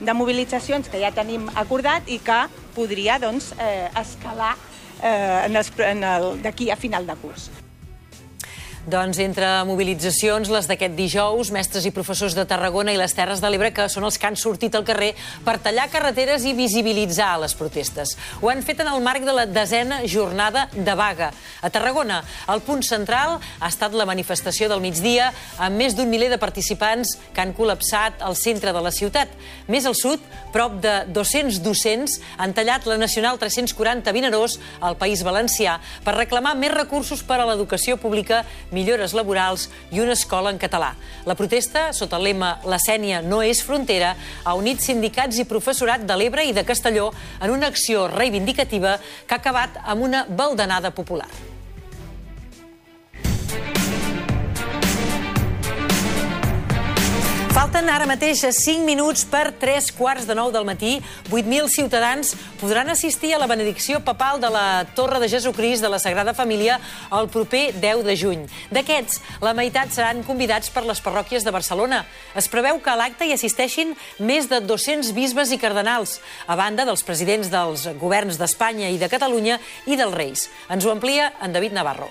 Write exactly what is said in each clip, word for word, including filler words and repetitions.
de mobilitzacions que ja tenim acordat i que podria doncs, eh, escalar eh, en els, en el, d'aquí a final de curs. Doncs entre mobilitzacions, les d'aquest dijous, mestres i professors de Tarragona i les Terres de l'Ebre, que són els que han sortit al carrer per tallar carreteres i visibilitzar les protestes. Ho han fet en el marc de la desena jornada de vaga. A Tarragona, el punt central ha estat la manifestació del migdia amb més d'un miler de participants que han col·lapsat al centre de la ciutat. Més al sud, prop de dos-cents docents han tallat la Nacional tres-cents quaranta Vinaròs al País Valencià per reclamar més recursos per a l'educació pública, millores laborals i una escola en català. La protesta, sota el lema «La Sénia no és frontera», ha unit sindicats i professorat de l'Ebre i de Castelló en una acció reivindicativa que ha acabat amb una baldanada popular. Falten ara mateix cinc minuts per tres quarts de nou del matí. vuit mil ciutadans podran assistir a la benedicció papal de la Torre de Jesucrist de la Sagrada Família el proper deu de juny. D'aquests, la meitat seran convidats per les parròquies de Barcelona. Es preveu que a l'acte hi assisteixin més de dos-cents bisbes i cardenals, a banda dels presidents dels governs d'Espanya i de Catalunya i dels Reis. Ens ho amplia en David Navarro.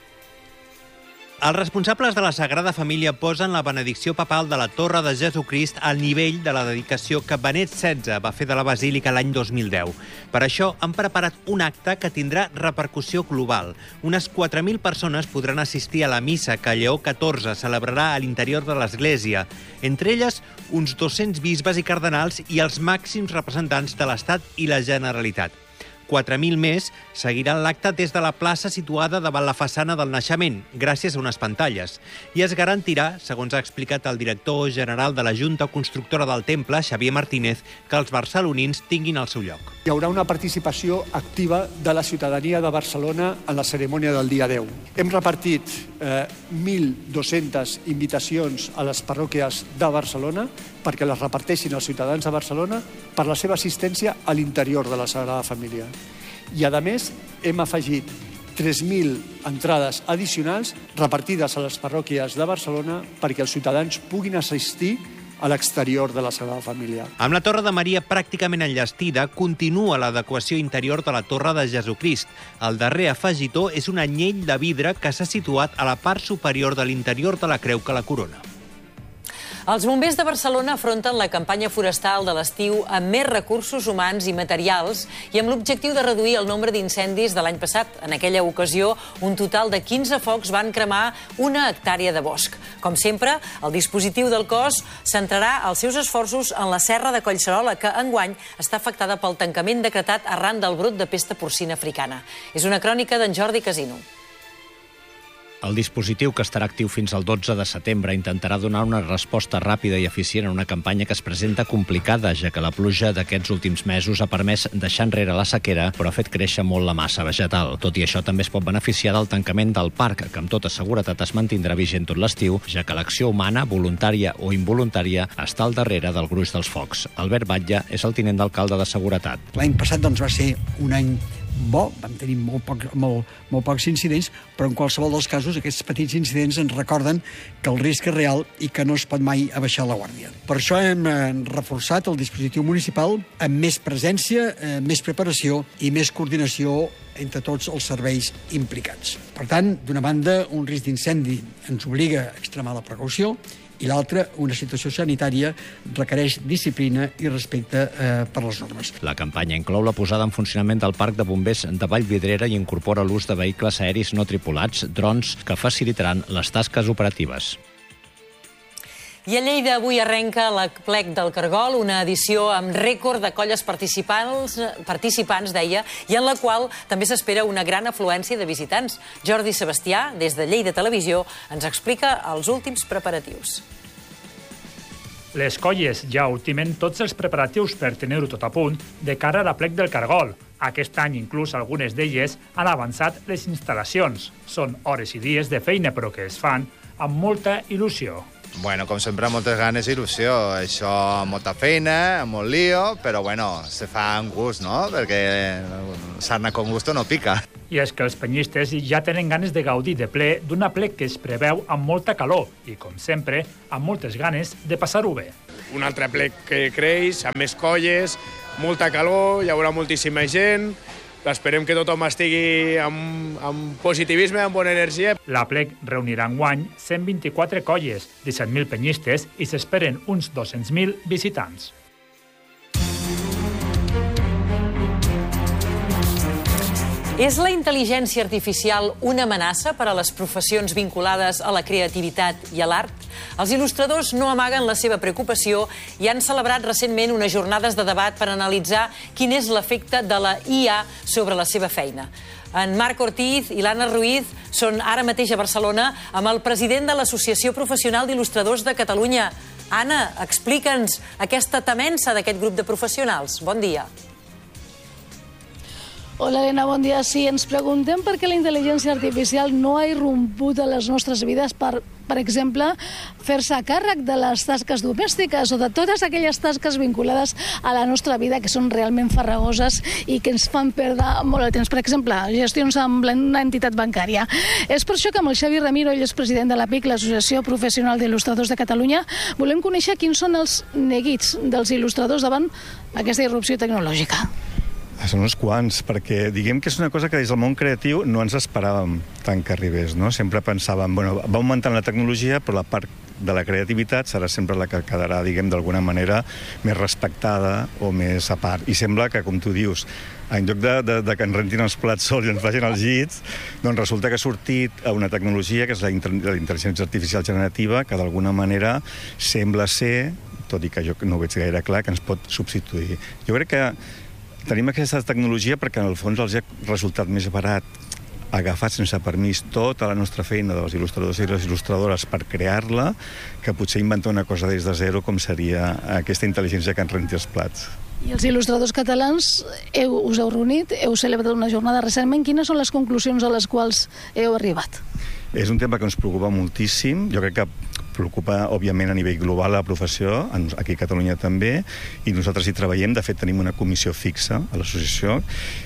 Els responsables de la Sagrada Família posen la benedicció papal de la Torre de Jesucrist al nivell de la dedicació que Benet setze va fer de la Basílica l'any dos mil deu. Per això han preparat un acte que tindrà repercussió global. Unes quatre mil persones podran assistir a la missa que Lleó catorze celebrarà a l'interior de l'Església. Entre elles, uns dos-cents bisbes i cardenals i els màxims representants de l'Estat i la Generalitat. quatre mil més seguiran l'acte des de la plaça situada davant la façana del naixement, gràcies a unes pantalles. I es garantirà, segons ha explicat el director general de la Junta Constructora del Temple, Xavier Martínez, que els barcelonins tinguin el seu lloc. Hi haurà una participació activa de la ciutadania de Barcelona en la cerimònia del dia deu. Hem repartit eh, mil dues-centes invitacions a les parròquies de Barcelona perquè les reparteixin els ciutadans de Barcelona per la seva assistència a l'interior de la Sagrada Família. I, a més, hem afegit tres mil entrades addicionals repartides a les parròquies de Barcelona perquè els ciutadans puguin assistir a l'exterior de la Sagrada Família. Amb la Torre de Maria pràcticament enllestida, continua l'adequació interior de la Torre de Jesucrist. El darrer afegitó és un anyell de vidre que s'ha situat a la part superior de l'interior de la creu que la corona. Els bombers de Barcelona afronten la campanya forestal de l'estiu amb més recursos humans i materials i amb l'objectiu de reduir el nombre d'incendis de l'any passat. En aquella ocasió, un total de quinze focs van cremar una hectàrea de bosc. Com sempre, el dispositiu del cos centrarà els seus esforços en la serra de Collserola, que enguany està afectada pel tancament decretat arran del brot de pesta porcina africana. És una crònica d'en Jordi Casino. El dispositiu, que estarà actiu fins al dotze de setembre, intentarà donar una resposta ràpida i eficient a una campanya que es presenta complicada, ja que la pluja d'aquests últims mesos ha permès deixar enrere la sequera, però ha fet créixer molt la massa vegetal. Tot i això, també es pot beneficiar del tancament del parc, que amb tota seguretat es mantindrà vigent tot l'estiu, ja que l'acció humana, voluntària o involuntària, està al darrere del gruix dels focs. Albert Batlle és el tinent d'alcalde de Seguretat. L'any passat doncs, va ser un any bo, vam tenir molt, poc, molt, molt pocs incidents, però en qualsevol dels casos aquests petits incidents ens recorden que el risc és real i que no es pot mai abaixar la guàrdia. Per això hem eh, reforçat el dispositiu municipal amb més presència, eh, més preparació i més coordinació entre tots els serveis implicats. Per tant, d'una banda, un risc d'incendi ens obliga a extremar la precaució, i l'altra, una situació sanitària, requereix disciplina i respecte eh, per les normes. La campanya inclou la posada en funcionament del Parc de Bombers de Vallvidrera i incorpora l'ús de vehicles aeris no tripulats, drons, que facilitaran les tasques operatives. I a Lleida avui arrenca l'Aplec del Cargol, una edició amb rècord de colles participants, participants, deia, i en la qual també s'espera una gran afluència de visitants. Jordi Sebastià, des de Lleida Televisió, ens explica els últims preparatius. Les colles ja ultimen tots els preparatius per tenir-ho tot a punt de cara a l'Aplec del Cargol. Aquest any, inclús algunes d'elles han avançat les instal·lacions. Són hores i dies de feina, però que es fan amb molta il·lusió. Bueno, com sempre, moltes ganes i il·lusió. Això, molta feina, molt lío, però bueno, se fa amb gust, no? Perquè sarna con gusto no pica. I és que els penyistes ja tenen ganes de gaudir de ple d'una plec que es preveu amb molta calor i, com sempre, amb moltes ganes de passar-ho bé. Un altre plec que creix, amb més colles, molta calor, hi haurà moltíssima gent. Esperem que tothom estigui amb, amb positivisme, amb bona energia. La plec reunirà enguany cent vint-i-quatre colles, disset mil penyistes i s'esperen uns dos-cents mil visitants. És la intel·ligència artificial una amenaça per a les professions vinculades a la creativitat i a l'art? Els il·lustradors no amaguen la seva preocupació i han celebrat recentment unes jornades de debat per analitzar quin és l'efecte de la I A sobre la seva feina. En Marc Ortiz i l'Anna Ruiz són ara mateix a Barcelona amb el president de l'Associació Professional d'Il·lustradors de Catalunya. Anna, explica'ns aquesta temença d'aquest grup de professionals. Bon dia. Hola, Elena, bon dia. Sí, ens preguntem per què la intel·ligència artificial no ha irromput a les nostres vides per, per exemple, fer-se a càrrec de les tasques domèstiques o de totes aquelles tasques vinculades a la nostra vida que són realment farragoses i que ens fan perdre molt el temps. Per exemple, gestions amb una entitat bancària. És per això que amb el Xavi Ramiro, ell és president de l'A P I C, l'Associació Professional d'Il·lustradors de Catalunya, volem conèixer quins són els neguits dels il·lustradors davant aquesta irrupció tecnològica. Són uns quants, perquè diguem que és una cosa que des del món creatiu no ens esperàvem tant que arribés, no? Sempre pensàvem, bueno, va augmentant la tecnologia, però la part de la creativitat serà sempre la que quedarà, diguem, d'alguna manera més respectada o més a part. I sembla que, com tu dius, en lloc de, de, de que ens rentin els plats sols i ens facin els llits, doncs resulta que ha sortit una tecnologia, que és la, la intel·ligència artificial generativa, que d'alguna manera sembla ser, tot i que jo no ho veig gaire clar, que ens pot substituir. Jo crec que tenim aquesta tecnologia perquè en el fons els ha resultat més barat agafar sense permís tota la nostra feina dels il·lustradors i les il·lustradores per crear-la, que potser inventar una cosa des de zero com seria aquesta intel·ligència que ens renti els plats. I els il·lustradors catalans heu, us heu reunit, heu celebrat una jornada recentment. Quines són les conclusions a les quals heu arribat? És un tema que ens preocupa moltíssim. Jo crec que preocupa, òbviament, a nivell global a la professió, aquí a Catalunya també, i nosaltres hi treballem. De fet, tenim una comissió fixa a l'associació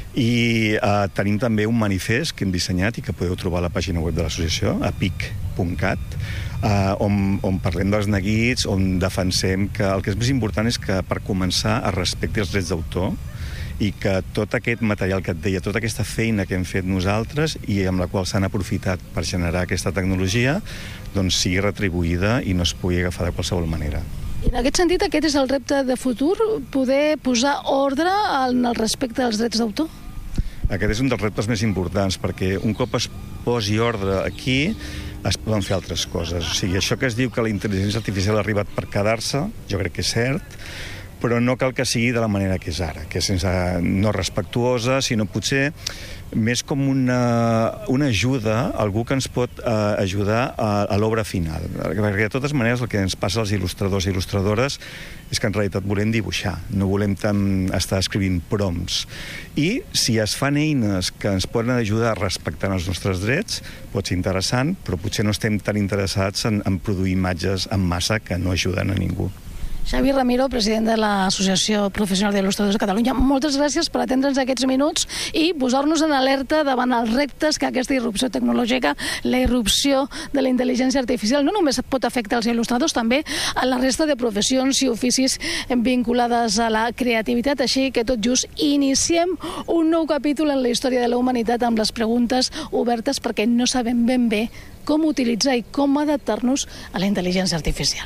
i eh, tenim també un manifest que hem dissenyat i que podeu trobar a la pàgina web de l'associació, a pic punt cat, eh, on, on parlem dels neguits, on defensem que el que és més important és que, per començar, es respecti els drets d'autor i que tot aquest material que et deia, tota aquesta feina que hem fet nosaltres i amb la qual s'han aprofitat per generar aquesta tecnologia, doncs sigui retribuïda i no es pugui agafar de qualsevol manera. I en aquest sentit, aquest és el repte de futur, poder posar ordre en el respecte als drets d'autor? Aquest és un dels reptes més importants, perquè un cop es posi ordre aquí, es poden fer altres coses. O sigui, això que es diu que la intel·ligència artificial ha arribat per quedar-se, jo crec que és cert, però no cal que sigui de la manera que és ara, que és sense, no respectuosa, sinó potser més com una, una ajuda, algú que ens pot eh, ajudar a, a l'obra final. Perquè de totes maneres el que ens passa als il·lustradors i il·lustradores és que en realitat volem dibuixar, no volem tant estar escrivint prompts. I si es fan eines que ens poden ajudar respectant els nostres drets, pot ser interessant, però potser no estem tan interessats en, en produir imatges en massa que no ajuden a ningú. Xavi Ramiro, president de l'Associació Professional d'Il·lustradors de Catalunya, moltes gràcies per atendre'ns aquests minuts i posar-nos en alerta davant els reptes que aquesta irrupció tecnològica, la irrupció de la intel·ligència artificial, no només pot afectar els il·lustradors, també a la resta de professions i oficis vinculades a la creativitat. Així que tot just iniciem un nou capítol en la història de la humanitat amb les preguntes obertes perquè no sabem ben bé com utilitzar i com adaptar-nos a la intel·ligència artificial.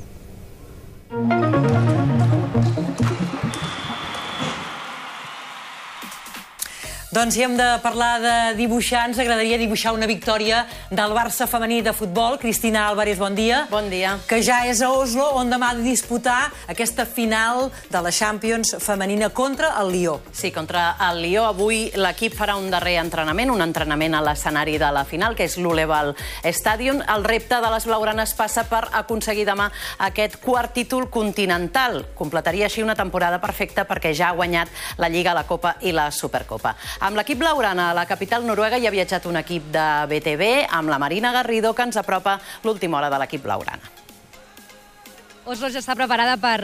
Doncs si hem de parlar de dibuixar, ens agradaria dibuixar una victòria del Barça femení de futbol. Cristina Álvarez, bon dia. Bon dia. Que ja és a Oslo, on demà ha de disputar aquesta final de la Champions femenina contra el Lió. Sí, contra el Lió. Avui l'equip farà un darrer entrenament, un entrenament a l'escenari de la final, que és l'Uleval Stadium. El repte de les blaugranes passa per aconseguir demà aquest quart títol continental. Completaria així una temporada perfecta perquè ja ha guanyat la Lliga, la Copa i la Supercopa. Amb l'equip blaugrana a la capital noruega hi ha viatjat un equip de B T V amb la Marina Garrido, que ens apropa l'última hora de l'equip blaugrana. Oslo ja està preparada per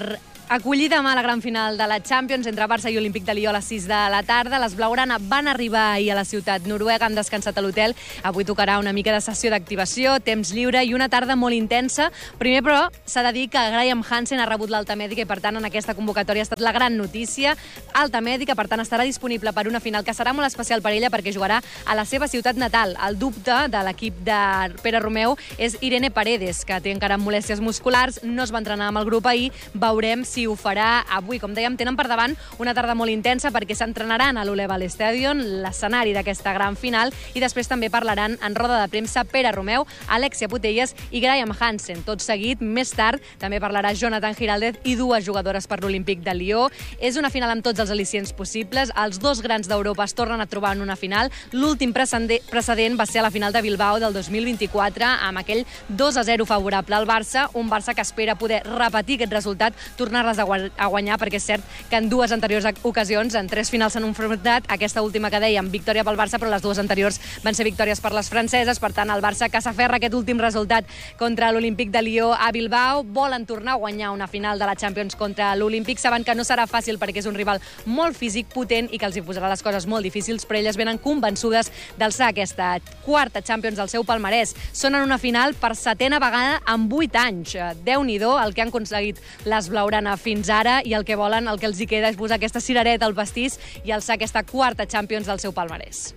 acollir demà la gran final de la Champions entre Barça i Olímpic de Lió a les sis de la tarda. Les blaugrana van arribar ahir a la ciutat noruega, han descansat a l'hotel. Avui tocarà una mica de sessió d'activació, temps lliure i una tarda molt intensa. Primer, però, s'ha de dir que Graham Hansen ha rebut l'alta mèdica i, per tant, en aquesta convocatòria ha estat la gran notícia. Alta mèdica, per tant, estarà disponible per una final que serà molt especial per ella perquè jugarà a la seva ciutat natal. El dubte de l'equip de Pere Romeu és Irene Paredes, que té encara molèsties musculars, no es va entrenar amb el grup ahir. Veurem si ho farà avui. Com dèiem, tenen per davant una tarda molt intensa perquè s'entrenaran a l'Oleval Stadion, l'escenari d'aquesta gran final, i després també parlaran en roda de premsa Pere Romeu, Alexia Putellas i Graham Hansen. Tot seguit, més tard, també parlarà Jonathan Giraldez i dues jugadores per l'Olímpic de Lió. És una final amb tots els al·licients possibles. Els dos grans d'Europa es tornen a trobar en una final. L'últim precedent va ser a la final de Bilbao del dos mil vint-i-quatre, amb aquell dos a zero favorable al Barça, un Barça que espera poder repetir aquest resultat, tornar-les a guanyar, perquè és cert que en dues anteriors ocasions, en tres finals s'han enfrontat, aquesta última que dèiem, victòria pel Barça, però les dues anteriors van ser victòries per les franceses. Per tant, el Barça, que s'aferra aquest últim resultat contra l'Olímpic de Lió a Bilbao, volen tornar a guanyar una final de la Champions contra l'Olímpic. Saben que no serà fàcil perquè és un rival molt físic, potent i que els hi posarà les coses molt difícils, però elles venen convençudes d'alçar aquesta quarta Champions del seu palmarès. Són en una final per setena vegada en vuit anys. Déu-n'hi-do el que han aconseguit les blaugrana fins ara, i el que volen, el que els hi queda és posar aquesta cirereta al pastís i alçar aquesta quarta Champions del seu palmarès.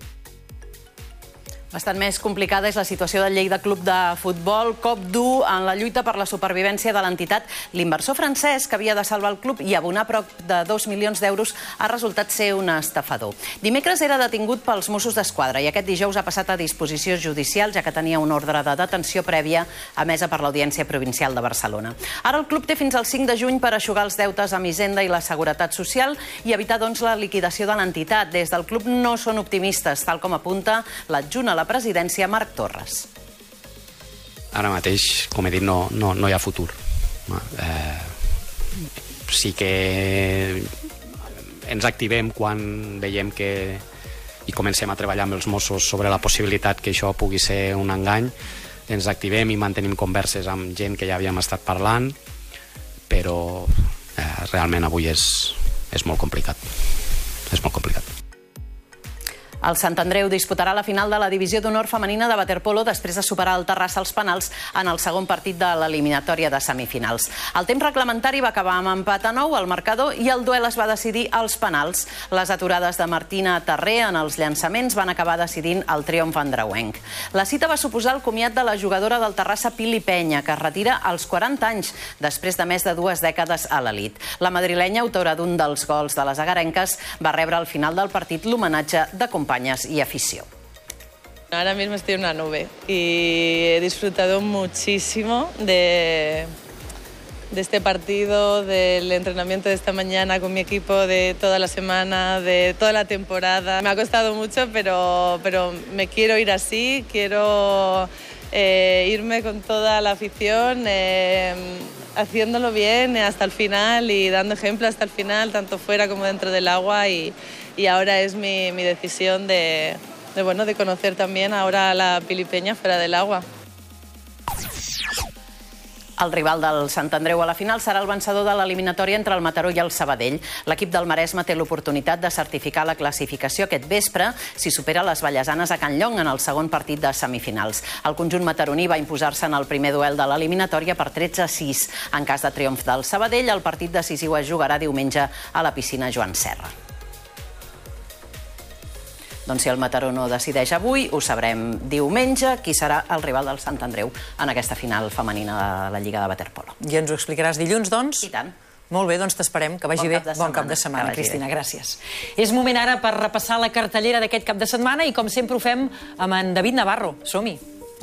Bastant més complicada és la situació del Lleida Club de Futbol. Cop dur en la lluita per la supervivència de l'entitat. L'inversor francès, que havia de salvar el club i abonar prop de dos milions d'euros, ha resultat ser un estafador. Dimecres era detingut pels Mossos d'Esquadra i aquest dijous ha passat a disposició judicial, ja que tenia una ordre de detenció prèvia emesa per l'Audiència Provincial de Barcelona. Ara el club té fins al cinc de juny per eixugar els deutes amb Hisenda i la Seguretat Social i evitar, doncs, la liquidació de l'entitat. Des del club no són optimistes, tal com apunta l'adjunt a la presidència, Marc Torres. Ara mateix, com he dit, no, no, no hi ha futur. Eh, sí que ens activem quan veiem que i comencem a treballar amb els Mossos sobre la possibilitat que això pugui ser un engany. Ens activem i mantenim converses amb gent que ja havíem estat parlant, però eh, realment avui és, és molt complicat. És molt complicat. El Sant Andreu disputarà la final de la divisió d'honor femenina de waterpolo després de superar el Terrassa als penals en el segon partit de l'eliminatòria de semifinals. El temps reglamentari va acabar amb empat a nou al marcador i el duel es va decidir als penals. Les aturades de Martina Terré en els llançaments van acabar decidint el triomf andreuenc. La cita va suposar el comiat de la jugadora del Terrassa, Pili Penya, que es retira als quaranta anys, després de més de dues dècades a l'elit. La madrilenya, autora d'un dels gols de les agarenques, va rebre al final del partit l'homenatge de companyes y afición. Ahora mismo estoy en una nube y he disfrutado muchísimo de, de este partido, del entrenamiento de esta mañana con mi equipo, de toda la semana, de toda la temporada. Me ha costado mucho, pero, pero me quiero ir así, quiero eh, irme con toda la afición, eh, haciéndolo bien hasta el final y dando ejemplo hasta el final, tanto fuera como dentro del agua, y, y ahora es mi, mi decisión de, de, bueno, de conocer también ahora a la Pili Penya fuera del agua. El rival del Sant Andreu a la final serà el vencedor de l'eliminatòria entre el Mataró i el Sabadell. L'equip del Maresme té l'oportunitat de certificar la classificació aquest vespre si supera les vallesanes a Can Llong en el segon partit de semifinals. El conjunt mataroní va imposar-se en el primer duel de l'eliminatòria per tretze a sis. En cas de triomf del Sabadell, el partit decisiu es jugarà diumenge a la piscina Joan Serra. Doncs si el Mataró no decideix avui, ho sabrem diumenge qui serà el rival del Sant Andreu en aquesta final femenina de la Lliga de Waterpolo. I ens ho explicaràs dilluns, doncs? I tant. Molt bé, doncs t'esperem, que vagi bé. Bon cap de setmana, Cristina, gràcies. És moment ara per repassar la cartellera d'aquest cap de setmana i com sempre ho fem amb en David Navarro. Som-hi.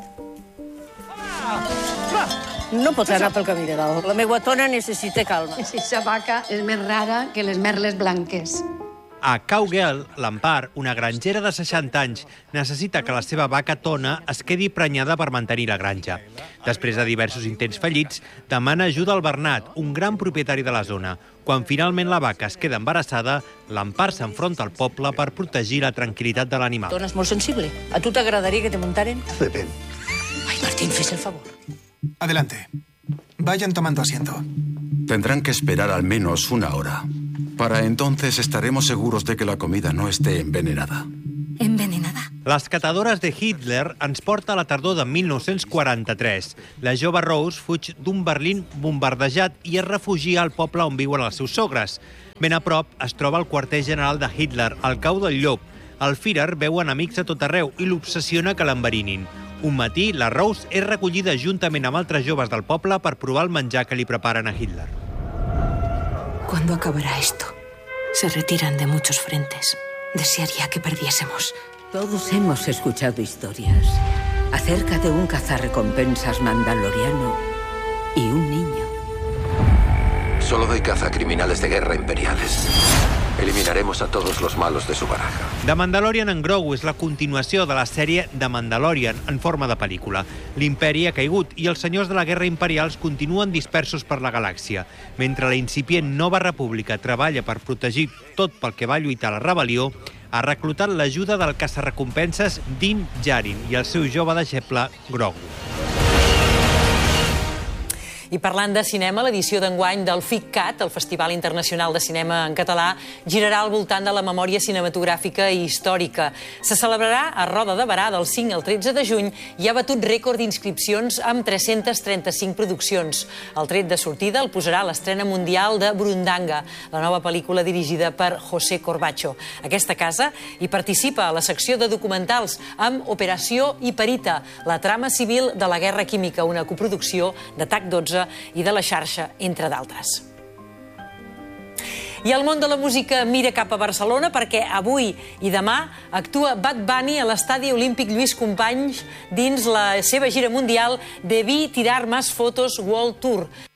No pots anar pel camí de dalt. La meva tona necessita calma. Aquesta vaca és més rara que les merles blanques. A Cowgirl, l'Empar, una grangera de seixanta anys, necessita que la seva vaca Tona es quedi prenyada per mantenir la granja. Després de diversos intents fallits, demana ajuda al Bernat, un gran propietari de la zona. Quan finalment la vaca es queda embarassada, l'Empar s'enfronta al poble per protegir la tranquil·litat de l'animal. Tona és molt sensible. A tu t'agradaria que te muntaren? Depèn. Ay, Martín, fes el favor. Adelante. Vayan tomando asiento. Tendrán que esperar al menos una hora. Para entonces estaremos seguros de que la comida no esté envenenada. Envenenada? Les catadores de Hitler ens porta a la tardor de mil nou-cents quaranta-tres. La jove Rose fuig d'un Berlín bombardejat i es refugia al poble on viuen els seus sogres. Ben a prop es troba el quarter general de Hitler, el Cau del Llop. El Führer veu enemics a tot arreu i l'obsessiona que l'enverinin. Un matí, la Rose és recollida juntament amb altres joves del poble per provar el menjar que li preparen a Hitler. ¿Cuándo acabará esto? Se retiran de muchos frentes. Desearía que perdiésemos. Todos hemos escuchado historias acerca de un cazarrecompensas mandaloriano y un niño. Solo doy caza a criminales de guerra imperiales. Eliminaremos a todos los malos de su baraja. The Mandalorian en Grogu és la continuació de la sèrie The Mandalorian en forma de pel·lícula. L'imperi ha caigut i els senyors de la guerra imperials continuen dispersos per la galàxia. Mentre la incipient Nova República treballa per protegir tot pel que va lluitar la rebel·lió, ha reclutat l'ajuda del caçarrecompenses Din Djarin i el seu jove deixeble Grogu. I parlant de cinema, l'edició d'enguany del FICCAT, el Festival Internacional de Cinema en Català, girarà al voltant de la memòria cinematogràfica i històrica. Se celebrarà a Roda de Berà del cinc al tretze de juny i ha batut rècord d'inscripcions amb tres-centes trenta-cinc produccions. El tret de sortida el posarà l'estrena mundial de Burundanga, la nova pel·lícula dirigida per José Corbacho. Aquesta casa hi participa a la secció de documentals amb Operació Hiperita, la trama civil de la guerra química, una coproducció de T A C dotze i de la xarxa, entre d'altres. I el món de la música mira cap a Barcelona perquè avui i demà actua Bad Bunny a l'Estadi Olímpic Lluís Companys dins la seva gira mundial Debí tirar más fotos World Tour.